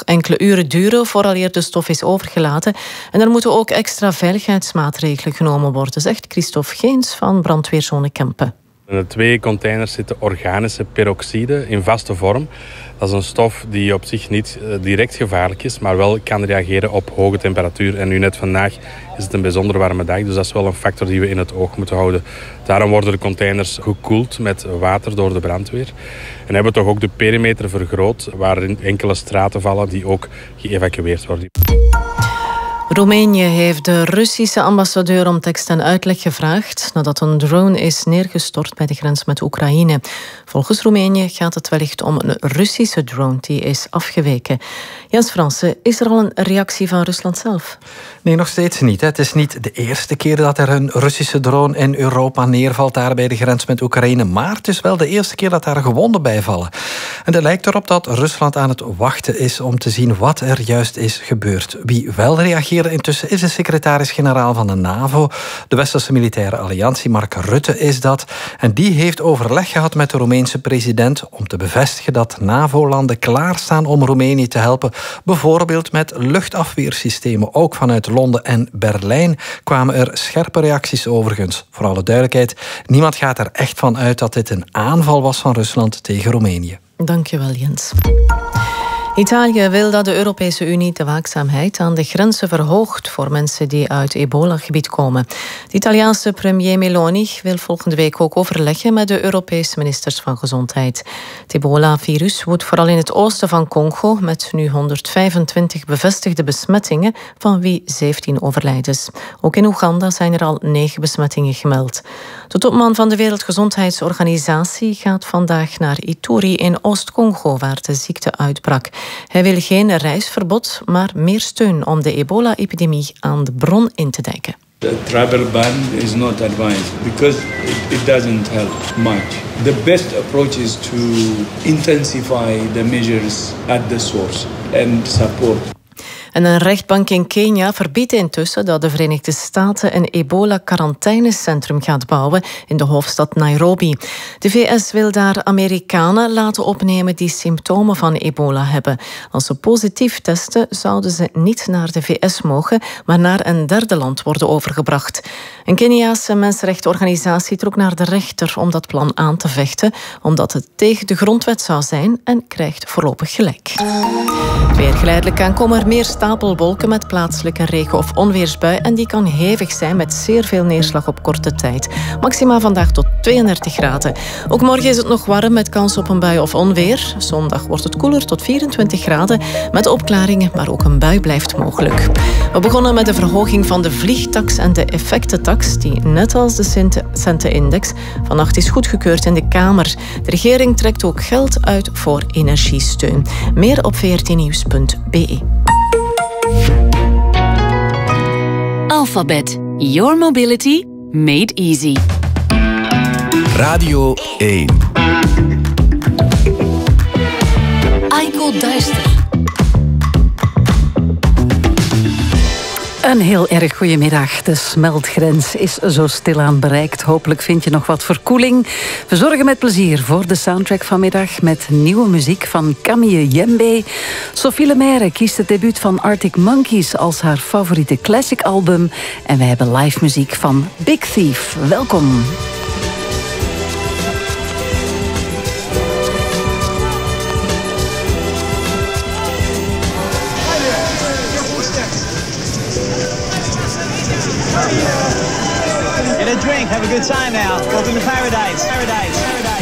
enkele uren duren vooraleer de stof is overgelaten. En er moeten ook extra veiligheidsmaatregelen genomen worden, zegt Christophe Geens van brandweerzone Kempen. In de 2 containers zitten organische peroxide in vaste vorm. Dat is een stof die op zich niet direct gevaarlijk is, maar wel kan reageren op hoge temperatuur. En nu net vandaag is het een bijzonder warme dag, dus dat is wel een factor die we in het oog moeten houden. Daarom worden de containers gekoeld met water door de brandweer. En hebben we toch ook de perimeter vergroot, waarin enkele straten vallen die ook geëvacueerd worden. Roemenië heeft de Russische ambassadeur om tekst en uitleg gevraagd nadat een drone is neergestort bij de grens met Oekraïne. Volgens Roemenië gaat het wellicht om een Russische drone die is afgeweken. Jens Fransen, is er al een reactie van Rusland zelf? Nee, nog steeds niet. Het is niet de eerste keer dat er een Russische drone in Europa neervalt daar bij de grens met Oekraïne, maar het is wel de eerste keer dat daar gewonden bij vallen. En het lijkt erop dat Rusland aan het wachten is om te zien wat er juist is gebeurd. Wie wel reageerde intussen is de secretaris-generaal van de NAVO, de Westerse militaire alliantie, Mark Rutte is dat. En die heeft overleg gehad met de Roemeense president om te bevestigen dat NAVO-landen klaarstaan om Roemenië te helpen, bijvoorbeeld met luchtafweersystemen. Ook vanuit Londen en Berlijn kwamen er scherpe reacties overigens. Voor alle duidelijkheid, niemand gaat er echt van uit dat dit een aanval was van Rusland tegen Roemenië. Dankjewel, Jens. Italië wil dat de Europese Unie de waakzaamheid aan de grenzen verhoogt voor mensen die uit ebola-gebied komen. De Italiaanse premier Meloni wil volgende week ook overleggen met de Europese ministers van Gezondheid. Het ebola-virus woedt vooral in het oosten van Congo met nu 125 bevestigde besmettingen, van wie 17 overlijdens. Ook in Oeganda zijn er al 9 besmettingen gemeld. De topman van de Wereldgezondheidsorganisatie gaat vandaag naar Ituri in Oost-Congo, waar de ziekte uitbrak. Hij wil geen reisverbod, maar meer steun om de ebola-epidemie aan de bron in te dijken. The travel ban is not advised because it doesn't help much. The best approach is to intensify the measures at the source and support. En een rechtbank in Kenia verbiedt intussen dat de Verenigde Staten een ebola-quarantainecentrum gaat bouwen in de hoofdstad Nairobi. De VS wil daar Amerikanen laten opnemen die symptomen van ebola hebben. Als ze positief testen, zouden ze niet naar de VS mogen, maar naar een derde land worden overgebracht. Een Keniaanse mensenrechtenorganisatie trok naar de rechter om dat plan aan te vechten, omdat het tegen de grondwet zou zijn, en krijgt voorlopig gelijk. Weer geleidelijk aan komen er meer stapelwolken met plaatselijk een regen- of onweersbui, en die kan hevig zijn met zeer veel neerslag op korte tijd. Maxima vandaag tot 32 graden. Ook morgen is het nog warm met kans op een bui of onweer. Zondag wordt het koeler tot 24 graden met opklaringen, maar ook een bui blijft mogelijk. We begonnen met de verhoging van de vliegtax en de effectentax, die net als de centenindex vannacht is goedgekeurd in de Kamer. De regering trekt ook geld uit voor energiesteun. Meer op vrtnieuws.be. Alphabet. Your mobility made easy. Radio 1. Aiko Duister. Een heel erg goedemiddag. De smeltgrens is zo stilaan bereikt. Hopelijk vind je nog wat verkoeling. We zorgen met plezier voor de soundtrack vanmiddag met nieuwe muziek van Camille Jembe. Sophie Lemaire kiest het debuut van Arctic Monkeys als haar favoriete classic album. En wij hebben live muziek van Big Thief. Welkom. Get a drink, have a good time now. Welcome to paradise. Paradise. Paradise.